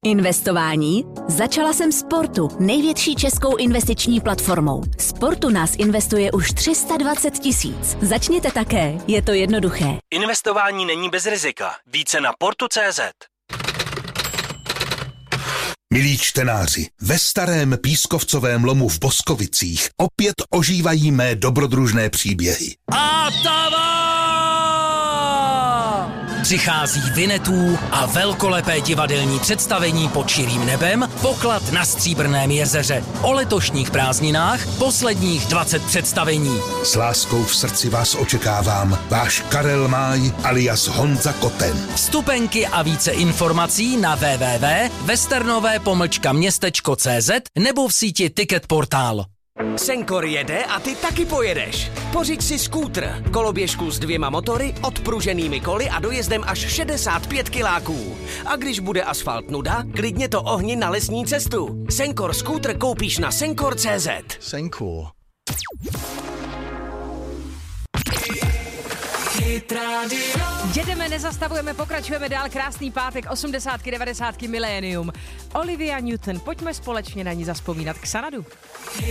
Investování? Začala jsem Sportu, největší českou investiční platformou. Sportu nás investuje už 320 000. Začněte také, je to jednoduché. Investování není bez rizika. Více na portu.cz. Milí čtenáři, ve starém pískovcovém lomu v Boskovicích opět ožívají mé dobrodružné příběhy. A přichází Vinetů a velkolepé divadelní představení pod širým nebem, Poklad na Stříbrném jezeře. O letošních prázdninách posledních 20 představení. S láskou v srdci vás očekávám, váš Karel Máj alias Honza Koten. Vstupenky a více informací na www.westernové-městečko.cz nebo v síti Ticket Portál. Senkor jede a ty taky pojedeš. Pořiď si skútr, koloběžku s 2 motory, odpruženými koly a dojezdem až 65 kiláků. A když bude asfalt nuda, klidně to ohni na lesní cestu. Senkor skútr koupíš na senkor.cz. Senkor. Jedeme, nezastavujeme, pokračujeme dál. Krásný pátek, 80, 90, milénium. Olivia Newton, pojďme společně na ní zazpomínat. Xanadu.